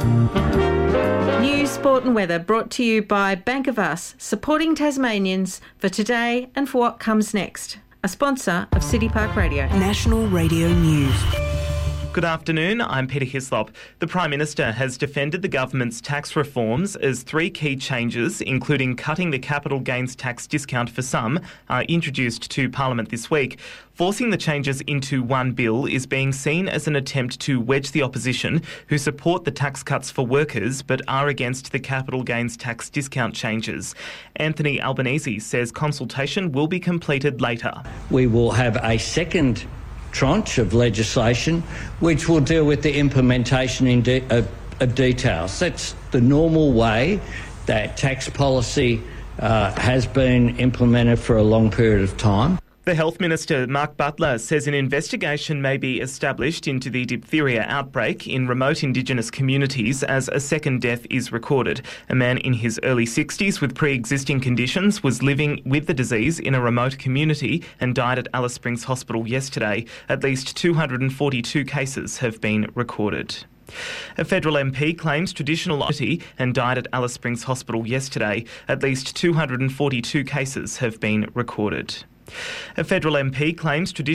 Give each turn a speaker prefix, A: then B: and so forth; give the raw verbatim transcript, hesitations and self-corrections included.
A: News, sport and weather brought to you by Bank of Us, supporting Tasmanians for today and for what comes next. A sponsor of City Park Radio.
B: National Radio News.
C: Good afternoon, I'm Peter Hislop. The Prime Minister has defended the government's tax reforms as three key changes, including cutting the capital gains tax discount for some, are introduced to Parliament this week. Forcing the changes into one bill is being seen as an attempt to wedge the opposition, who support the tax cuts for workers but are against the capital gains tax discount changes. Anthony Albanese says consultation will be completed later.
D: We will have a second tranche of legislation which will deal with the implementation in de- of, of details. That's the normal way that tax policy uh, has been implemented for a long period of time.
C: The Health Minister, Mark Butler, says an investigation may be established into the diphtheria outbreak in remote Indigenous communities as a second death is recorded. A man in his early sixties with pre-existing conditions was living with the disease in a remote community and died at Alice Springs Hospital yesterday. At least two hundred forty-two cases have been recorded. A federal M P claims traditional identity and died at Alice Springs Hospital yesterday. At least two hundred forty-two cases have been recorded. A federal M P claims traditional